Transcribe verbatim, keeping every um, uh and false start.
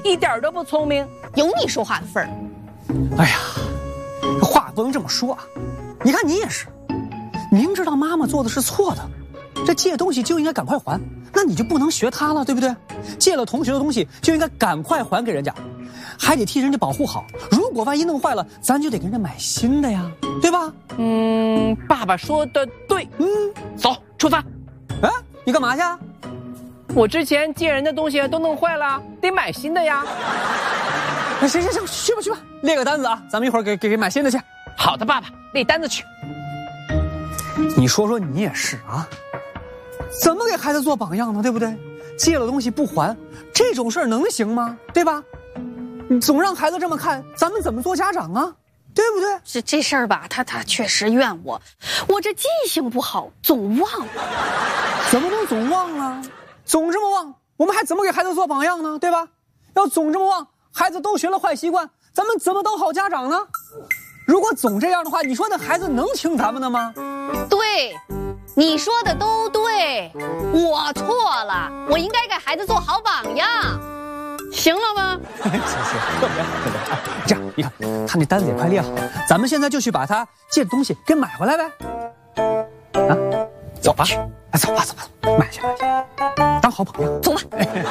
一点都不聪明， 有你说话的份儿。 哎呀，话不能这么说啊！你看你也是，明知道妈妈做的是错的，这借东西就应该赶快还，那你就不能学她了，对不对？借了同学的东西就应该赶快还给人家，还得替人家保护好。如果万一弄坏了，咱就得给人家买新的呀，对吧？ 嗯，爸爸说的对。嗯，走，出发。 啊，你干嘛去？ 我之前借人的东西都弄坏了，得买新的呀。 行行行，去吧去吧，列个单子啊，咱们一会儿给给给买新的去。 好的，爸爸，列单子去。 你说说你也是啊，怎么给孩子做榜样呢？对不对？借了东西不还，这种事儿能行吗？对吧？你总让孩子这么看，咱们怎么做家长啊？对不对？ 这这事儿吧，他他确实怨我，我这记性不好，总忘。 怎么能总忘啊？总这么忘，我们还怎么给孩子做榜样呢？对吧？要总这么忘，孩子都学了坏习惯，咱们怎么当好家长呢？如果总这样的话，你说那孩子能听咱们的吗？ 对，你说的都对，我错了，我应该给孩子做好榜样，行了吗？ 行行，特别好，特别好。这样，你看他那单子也快列好了，咱们现在就去把他借的东西给买回来呗。啊，走吧，哎，走吧，走吧，买去买去，当好榜样， 走吧。